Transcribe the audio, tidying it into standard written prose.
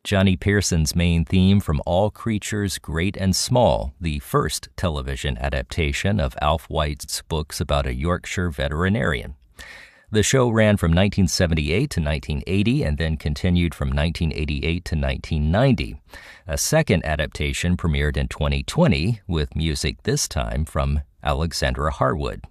Johnny Pearson's main theme from All Creatures Great and Small, the first television adaptation of Alf White's books about a Yorkshire veterinarian. The show ran from 1978 to 1980 and then continued from 1988 to 1990. A second adaptation premiered in 2020 with music this time from Alexandra Harwood.